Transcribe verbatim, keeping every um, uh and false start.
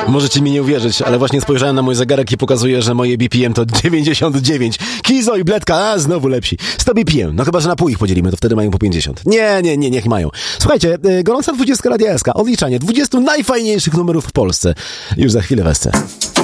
Możecie mi nie uwierzyć, ale właśnie spojrzałem na mój zegarek i pokazuje, że moje B P M to dziewięćdziesiąt dziewięć. Kizo i Bledka, a znowu lepsi. sto B P M, no chyba, że na pół ich podzielimy, to wtedy mają po pięćdziesiąt. Nie, nie, nie, niech mają. Słuchajcie, yy, gorąca dwudziestka Radia S K, odliczanie dwudziestu najfajniejszych numerów w Polsce. Już za chwilę w S C.